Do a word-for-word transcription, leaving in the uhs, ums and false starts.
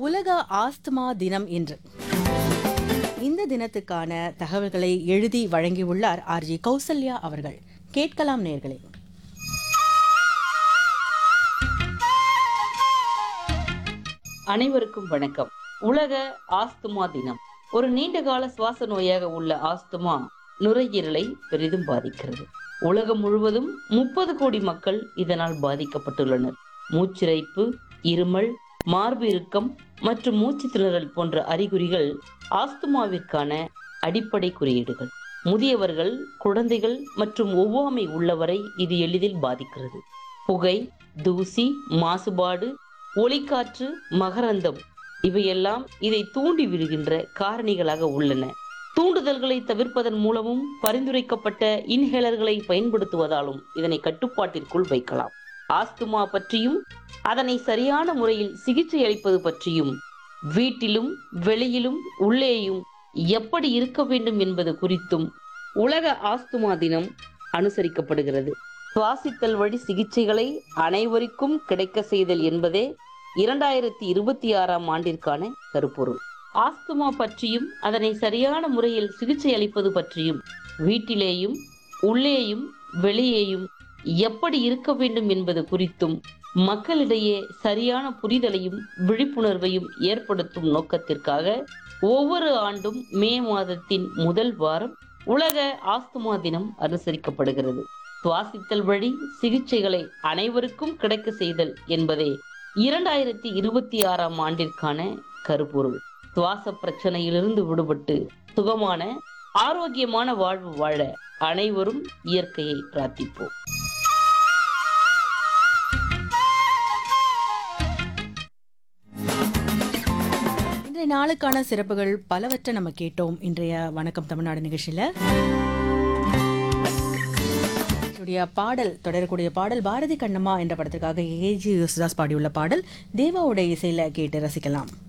உலக ஆஸ்துமா தினம் இன்று. இந்த தினத்துக்கான தகவல்களை எழுதி வழங்கியுள்ளார் ஆர்ஜி கௌசல்யா அவர்கள். கேட்கலாம் நேயர்களே. அனைவருக்கும் வணக்கம். உலக ஆஸ்துமா தினம். ஒரு நீண்டகால சுவாச நோயாக உள்ள ஆஸ்துமா நுரையீரலை பெரிதும் பாதிக்கிறது. உலகம் முழுவதும் முப்பது கோடி மக்கள் இதனால் பாதிக்கப்பட்டுள்ளனர். மூச்சிறைப்பு, இருமல், மார்பு இறுக்கம் மற்றும் மூச்சு திணறல் போன்ற அறிகுறிகள் ஆஸ்துமாவிற்கான அடிப்படை குறியீடுகள். முதியவர்கள், குழந்தைகள் மற்றும் ஒவ்வாமை உள்ளவரை இது எளிதில் பாதிக்கிறது. புகை, தூசி, மாசுபாடு, ஒளிக்காற்று, மகரந்தம் இவையெல்லாம் இதை தூண்டி விடுகின்ற காரணிகளாக உள்ளன. தூண்டுதல்களை தவிர்ப்பதன் மூலமும் பரிந்துரைக்கப்பட்ட இன்ஹேலர்களை பயன்படுத்துவதாலும் இதனை கட்டுப்பாட்டிற்குள் வைக்கலாம். ஆஸ்துமா பற்றியும் அதனை சரியான முறையில் சிகிச்சை அளிப்பது பற்றியும் வீட்டிலும் வெளியிலும் உள்ளேயும் எப்படி இருக்க வேண்டும் என்பது குறித்தும் உலக ஆஸ்துமா தினம் அனுசரிக்கப்படுகிறது. சுவாசித்தல் வழி சிகிச்சைகளை அனைவருக்கும் கிடைக்க செய்தல் என்பதே இரண்டாயிரத்தி இருபத்தி ஆறாம் ஆண்டிற்கான கருப்பொருள். ஆஸ்துமா பற்றியும் அதனை சரியான முறையில் சிகிச்சை அளிப்பது பற்றியும் வீட்டிலேயும் உள்ளேயும் வெளியேயும் எப்படி இருக்க வேண்டும் என்பது குறித்தும் மக்களிடையே சரியான புரிதலையும் விழிப்புணர்வையும் ஏற்படுத்தும் நோக்கத்திற்காக ஒவ்வொரு ஆண்டும் மே மாதத்தின் முதல் வாரம் உலக ஆஸ்துமா தினம் அனுசரிக்கப்படுகிறது. சுவாசித்தல் வழி சிகிச்சைகளை அனைவருக்கும் கிடைக்க செய்தல் என்பதே இரண்டாயிரத்தி இருபத்தி ஆறாம் ஆண்டிற்கான கருப்பொருள். சுவாச பிரச்சனையிலிருந்து விடுபட்டு சுகமான ஆரோக்கியமான வாழ்வு வாழ அனைவரும் இயற்கையை பிரார்த்திப்போம். இன்றைய நாளுக்கான சிறப்புகள் பலவற்றை நம்ம கேட்டோம் இன்றைய வணக்கம் தமிழ்நாடு நிகழ்ச்சியில. பாடல் தொடரக்கூடிய பாடல் பாரதி கண்ணம்மா என்ற படத்திற்காக ஏஜி யேசுதாஸ் பாடியுள்ள பாடல் தேவாவுடைய இசையில கேட்டு ரசிக்கலாம்.